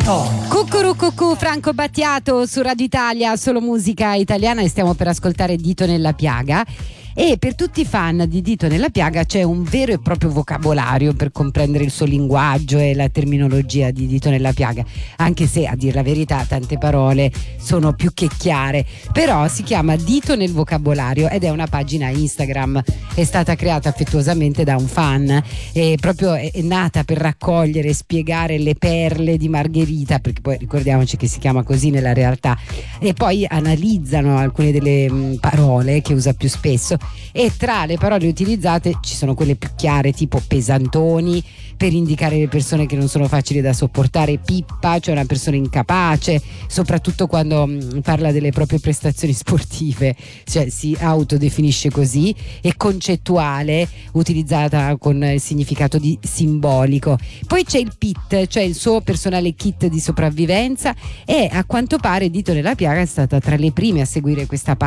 Cucù, Franco Battiato su Radio Italia, solo musica italiana, e stiamo per ascoltare Dito nella piaga. E per tutti i fan di Dito nella piaga c'è un vero e proprio vocabolario per comprendere il suo linguaggio e la terminologia di Dito nella piaga, anche se a dire la verità tante parole sono più che chiare. Però si chiama Dito nel vocabolario ed è una pagina Instagram, è stata creata affettuosamente da un fan e proprio è nata per raccogliere e spiegare le perle di Margherita, perché poi ricordiamoci che si chiama così nella realtà, e poi analizzano alcune delle parole che usa più spesso, e tra le parole utilizzate ci sono quelle più chiare, tipo pesantoni, per indicare le persone che non sono facili da sopportare, pippa, cioè una persona incapace, soprattutto quando parla delle proprie prestazioni sportive, cioè si autodefinisce così, e concettuale, utilizzata con il significato di simbolico. Poi c'è il PIT, cioè il suo personale kit di sopravvivenza, e a quanto pare Dito nella piaga è stata tra le prime a seguire questa